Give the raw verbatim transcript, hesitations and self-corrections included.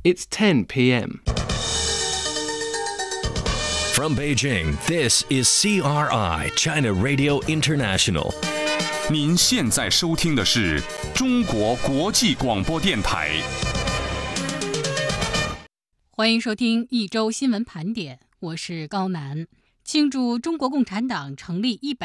It's ten p m From Beijing, this is C R I, China Radio International. 您现在收听的是中国国际广播电台。 欢迎收听一周新闻盘点，我是高楠。庆祝中国共产党成立一百